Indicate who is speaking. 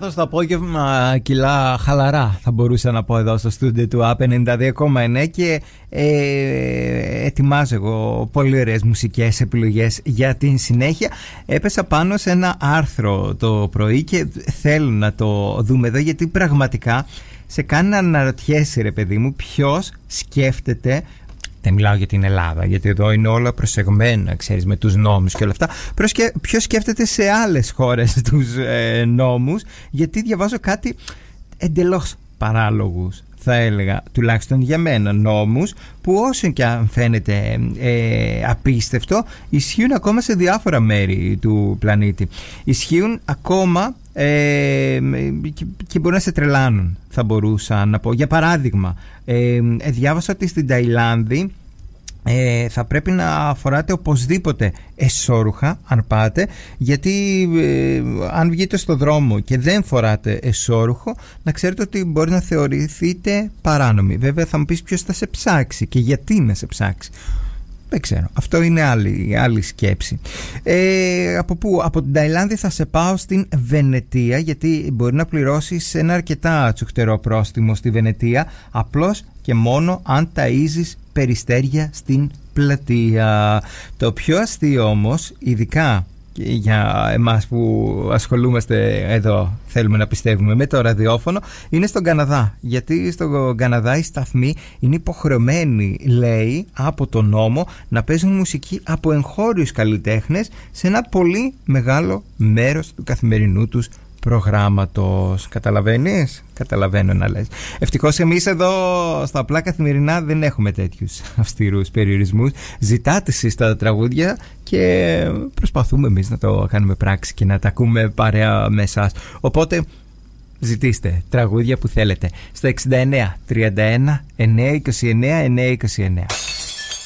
Speaker 1: Καθώς το απόγευμα κιλά χαλαρά, θα μπορούσα να πω, εδώ στο στούντιο του A92,9 και ετοιμάζω εγώ πολύ ωραίες μουσικές επιλογές για την συνέχεια. Έπεσα πάνω σε ένα άρθρο το πρωί και θέλω να το δούμε εδώ, γιατί πραγματικά σε κάνει να αναρωτιέσαι, ρε παιδί μου, ποιος σκέφτεται. Δεν μιλάω για την Ελλάδα, γιατί εδώ είναι όλα προσεγμένα, ξέρεις, με τους νόμους και όλα αυτά. Ποιος σκέφτεται σε άλλες χώρες τους νόμους, γιατί διαβάζω κάτι εντελώς παράλογους, θα έλεγα, τουλάχιστον για μένα, νόμους που όσο και αν φαίνεται απίστευτο, ισχύουν ακόμα σε διάφορα μέρη του πλανήτη. Ισχύουν ακόμα και μπορεί να σε τρελάνουν, θα μπορούσα να πω. Για παράδειγμα, διάβασα ότι στην Ταϊλάνδη θα πρέπει να φοράτε οπωσδήποτε εσώρουχα αν πάτε, γιατί αν βγείτε στο δρόμο και δεν φοράτε εσώρουχο, να ξέρετε ότι μπορεί να θεωρηθείτε παράνομοι. Βέβαια θα μου πεις ποιος θα σε ψάξει και γιατί να σε ψάξει. Δεν ξέρω. Αυτό είναι άλλη σκέψη. Από πού? Από την Ταϊλάνδη θα σε πάω στην Βενετία, γιατί μπορεί να πληρώσεις ένα αρκετά τσουχτερό πρόστιμο στη Βενετία, απλώς και μόνο αν ταΐζεις περιστέρια στην πλατεία. Το πιο αστείο όμως, ειδικά για εμάς που ασχολούμαστε εδώ, θέλουμε να πιστεύουμε, με το ραδιόφωνο, είναι στον Καναδά. Γιατί στον Καναδά οι σταθμοί είναι υποχρεωμένοι, λέει, από τον νόμο να παίζουν μουσική από εγχώριους καλλιτέχνες σε ένα πολύ μεγάλο μέρος του καθημερινού τους προγράμματος. Καταλαβαίνεις? Καταλαβαίνω να λες. Ευτυχώς εμείς εδώ στα απλά καθημερινά δεν έχουμε τέτοιους αυστηρούς περιορισμούς. Ζητάτε εσείς τα τραγούδια και προσπαθούμε εμείς να το κάνουμε πράξη και να τα ακούμε παρέα με εσάς. Οπότε ζητήστε τραγούδια που θέλετε στο 69 31 929 929.